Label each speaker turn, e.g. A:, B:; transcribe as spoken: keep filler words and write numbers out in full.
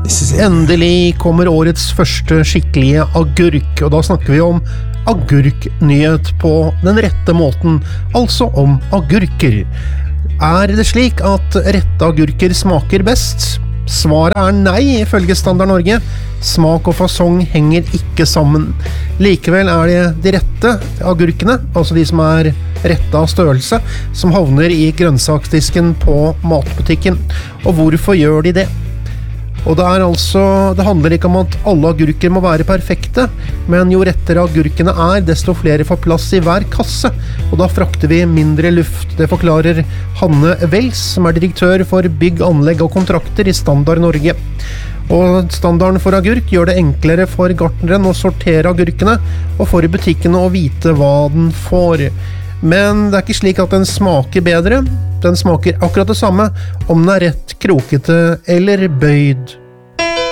A: Endelig kommer årets første skikkelige agurk, og da snakker vi om agurknyhet på den rette måten, altså om agurker. Er det slik at rette agurker smaker best? Svaret er nei, ifølge Standard Norge. Smak og fasong henger ikke sammen. Likevel er det de rette agurkene, altså de som er rette av størrelse, som havner i grønnsaksdisken på matbutikken. Og hvorfor gjør de det? Og det er altså, det handler ikke om at alle agurker må være perfekte, men jo rettere agurkene er, desto flere får plass i hver kasse, og da frakter vi mindre luft. Det forklarer Hanne Wels, som er direktør for bygg, anlegg og kontrakter i Standard Norge. Og standarden for agurk gjør det enklere for gartneren å sortere agurkene, og for butikkene å vite hva den får. Men det er ikke slik at den smaker bedre. Den smaker akkurat det samme om den er rett krokete eller bøyd.